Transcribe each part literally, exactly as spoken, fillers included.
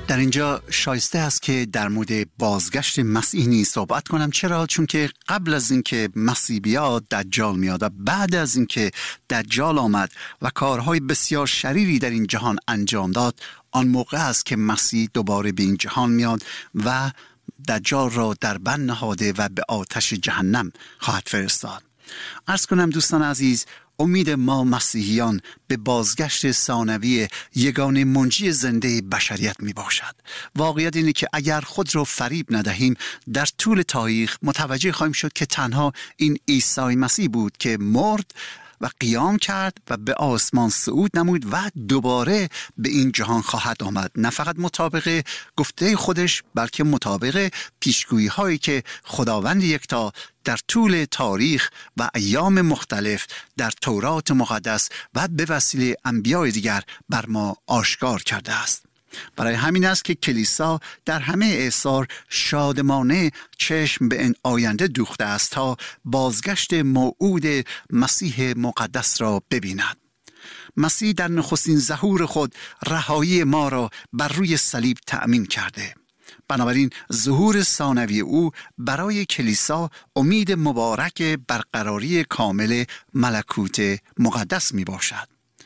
در اینجا شایسته است که در مورد بازگشت مسیح نیز صحبت کنم. چرا؟ چون که قبل از اینکه مسیح بیاد دجال میاد و بعد از اینکه دجال آمد و کارهای بسیار شریری در این جهان انجام داد، آن موقع است که مسیح دوباره به این جهان میاد و دجال را در بند نهاده و به آتش جهنم خواهد فرستاد. عرض کنم دوستان عزیز، امید ما مسیحیان به بازگشت ثانوی یگانه منجی زنده بشریت می باشد. واقعیت اینه که اگر خود را فریب ندهیم، در طول تاریخ متوجه خواهیم شد که تنها این عیسی مسیح بود که مرد و قیام کرد و به آسمان صعود نمود و دوباره به این جهان خواهد آمد. نه فقط مطابق گفته خودش، بلکه مطابق پیشگویی هایی که خداوند یکتا در طول تاریخ و ایام مختلف در تورات مقدس و به وسیله انبیاء دیگر بر ما آشکار کرده است. برای همین است که کلیسا در همه اعصار شادمانه چشم به این آینده دوخته است تا بازگشت موعود مسیح مقدس را ببیند. مسیح در نخستین ظهور خود رهایی ما را بر روی صلیب تأمین کرده. بنابراین ظهور ثانوی او برای کلیسا امید مبارک برقراری کامل ملکوت مقدس می باشد.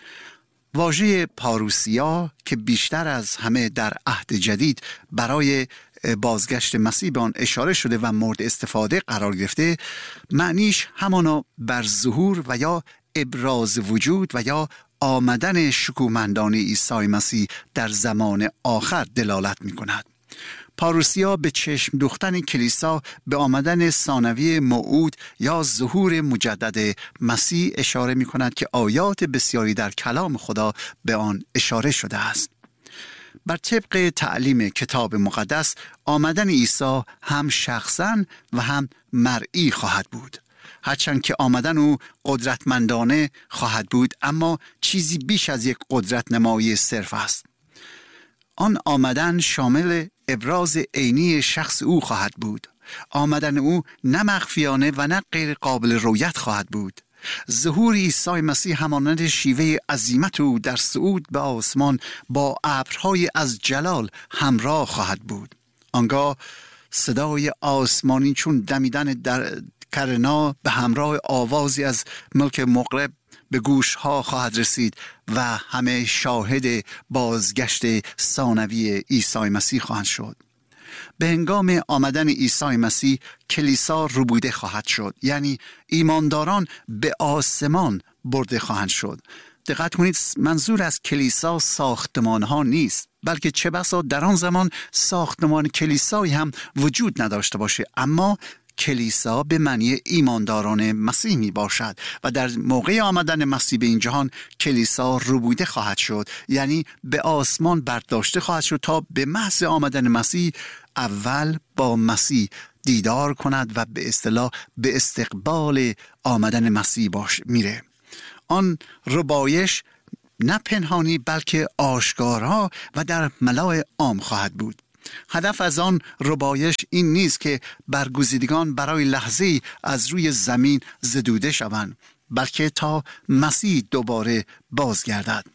واژه پاروسیا که بیشتر از همه در عهد جدید برای بازگشت مسیح به آن اشاره شده و مورد استفاده قرار گرفته، معنیش همانا بر ظهور و یا ابراز وجود و یا آمدن شکوهمندانه عیسی مسیح در زمان آخر دلالت می کند. پاروسیا به چشم دوختن کلیسا به آمدن ثانوی موعود یا ظهور مجدد مسیح اشاره می کند که آیات بسیاری در کلام خدا به آن اشاره شده است. بر طبق تعلیم کتاب مقدس، آمدن عیسی هم شخصاً و هم مرئی خواهد بود. هرچند که آمدن او قدرتمندانه خواهد بود، اما چیزی بیش از یک قدرت نمایی صرف است. آن آمدن شامل ابراز عینی شخص او خواهد بود. آمدن او نه مخفیانه و نه غیر قابل رویت خواهد بود. ظهور عیسی مسیح همانند شیوه عظیمت او در صعود به آسمان با ابرهای از جلال همراه خواهد بود. آنگاه صدای آسمانی چون دمیدن در کرنا به همراه آوازی از ملک مغرب به گوش ها خواهد رسید و همه شاهد بازگشت ثانوی عیسی مسیح خواهند شد. به هنگام آمدن عیسی مسیح کلیسا ربوده خواهد شد، یعنی ایمانداران به آسمان برده خواهند شد. دقت کنید، منظور از کلیسا ساختمان ها نیست، بلکه چه بسا در آن زمان ساختمان کلیسایی هم وجود نداشته باشه، اما کلیسا به معنی ایمانداران مسیح می باشد و در موقع آمدن مسیح به این جهان کلیسا ربوده خواهد شد، یعنی به آسمان برداشته خواهد شد تا به محض آمدن مسیح اول با مسیح دیدار کند و به اصطلاح به استقبال آمدن مسیح باش میره. آن ربایش نه پنهانی بلکه آشکارها و در ملاء عام خواهد بود. هدف از آن ربایش این نیست که برگزیدگان برای لحظه‌ای از روی زمین زدوده شوند، بلکه تا مسیح دوباره بازگردد.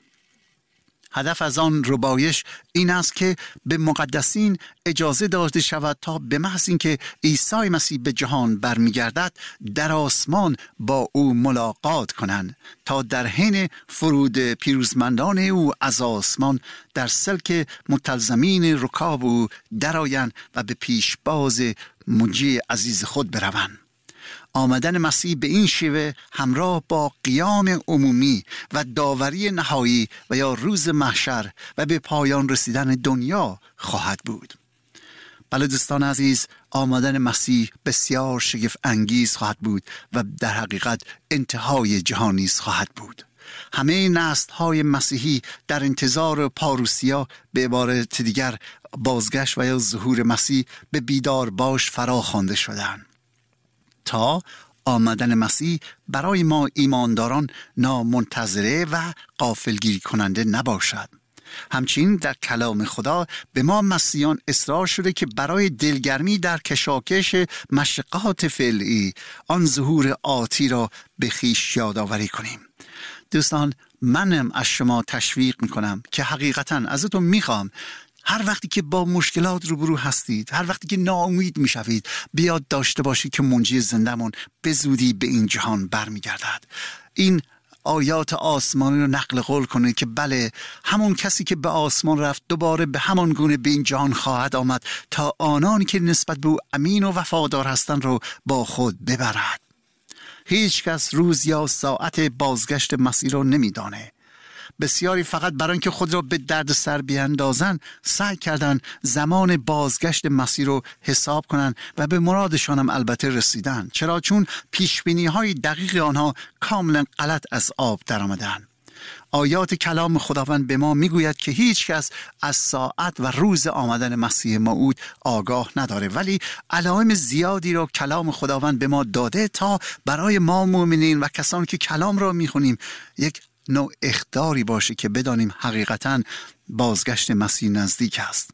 هدف از آن ربایش این است که به مقدسین اجازه داده شود تا به محض اینکه عیسی مسیح به جهان برمیگردد در آسمان با او ملاقات کنند، تا در حین فرود پیروزمندان او از آسمان در سلک متلزمین رکاب او درآیند و به پیشباز منجی عزیز خود بروند. آمدن مسیح به این شیوه همراه با قیام عمومی و داوری نهایی و یا روز محشر و به پایان رسیدن دنیا خواهد بود. بله دوستان عزیز، آمدن مسیح بسیار شگفت انگیز خواهد بود و در حقیقت انتهای جهان نیز خواهد بود. همه نسل‌های مسیحی در انتظار پاروسیا، به عبارت دیگر بازگشت و یا ظهور مسیح، به بیدار باش فرا خوانده شدند تا آمدن مسیح برای ما ایمانداران نامنتظره و غافلگیری کننده نباشد. همچنین در کلام خدا به ما مسیحیان اصرار شده که برای دلگرمی در کشاکش مشقات فعلی آن ظهور آتی را به خویش یادآوری کنیم. دوستان، منم از شما تشویق میکنم که حقیقتاً ازتون میخوام هر وقتی که با مشکلات روبرو هستید، هر وقتی که ناامید میشوید، بیاد داشته باشید که منجی زندمون به زودی به این جهان برمیگردد. این آیات آسمانی رو نقل قول کنه که بله، همون کسی که به آسمان رفت دوباره به همان گونه به این جهان خواهد آمد تا آنانی که نسبت به او امین و وفادار هستند رو با خود ببرد. هیچ کس روز یا ساعت بازگشت مسیح رو نمیدانه. بسیاری فقط برای اینکه خود را به درد سر بیاندازن سعی کردن زمان بازگشت مسیح رو حساب کنن و به مرادشان هم البته رسیدن، چرا چون پیشبینی های دقیق آنها کاملا غلط از آب در آمدن. آیات کلام خداوند به ما میگوید که هیچ کس از ساعت و روز آمدن مسیح موعود آگاه نداره، ولی علائم زیادی را کلام خداوند به ما داده تا برای ما مؤمنین و کسانی که کلام را میخونیم یک نوع اخطاری باشه که بدانیم حقیقتاً بازگشت مسیح نزدیک است.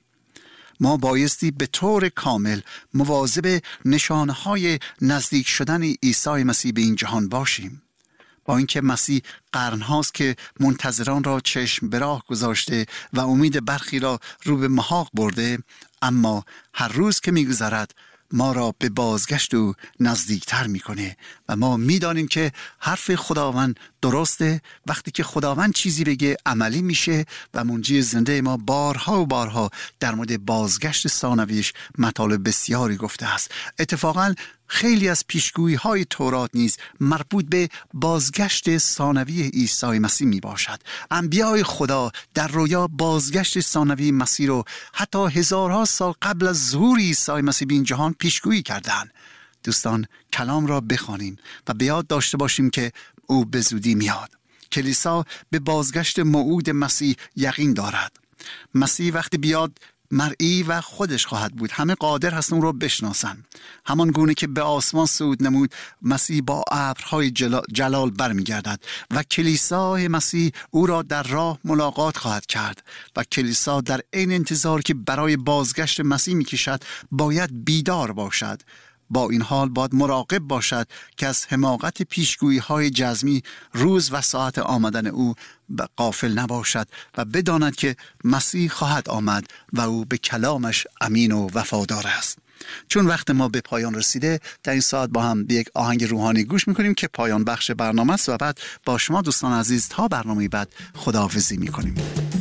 ما بایستی به طور کامل مواظب نشانهای نزدیک شدن عیسی مسیح به این جهان باشیم. با اینکه مسیح قرنهاست که منتظران را چشم به راه گذاشته و امید برخی را رو به محاق برده، اما هر روز که میگذرد ما را به بازگشت او نزدیکتر میکنه و ما میدانیم که حرف خداوند درسته. وقتی که خداوند چیزی بگه عملی میشه و منجی زنده ما بارها و بارها در مورد بازگشت ثانویش مطالب بسیاری گفته است. اتفاقاً خیلی از پیشگویی های تورات نیز مربوط به بازگشت ثانوی عیسی مسیح می باشد. انبیاء خدا در رویا بازگشت ثانوی مسیح رو حتی هزارها سال قبل از ظهور عیسی مسیح به این جهان پیشگویی کردند. دوستان، کلام را بخوانیم و به یاد داشته باشیم که او به زودی میاد. کلیسا به بازگشت موعود مسیح یقین دارد. مسیح وقتی بیاد مرئی و خودش خواهد بود. همه قادر هستن اون رو بشناسن. همان گونه که به آسمان صعود نمود، مسیح با ابرهای جلال برمیگردد و کلیسای مسیح او را در راه ملاقات خواهد کرد و کلیسا در این انتظار که برای بازگشت مسیح میکشد باید بیدار باشد. با این حال باید مراقب باشد که از حماقت پیشگویی های جزمی روز و ساعت آمدن او غافل نباشد و بداند که مسیح خواهد آمد و او به کلامش امین و وفادار است. چون وقت ما به پایان رسیده، در این ساعت با هم به یک آهنگ روحانی گوش میکنیم که پایان بخش برنامه است و بعد با شما دوستان عزیز تا برنامه بعد خداحافظی میکنیم.